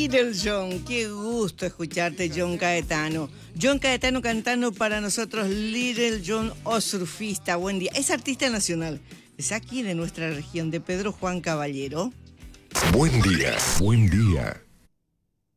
Little John, qué gusto escucharte, John Caetano. John Caetano cantando para nosotros Little John, o surfista. Buen día. Es artista nacional. Es aquí de nuestra región, de Pedro Juan Caballero. Buen día, buen día.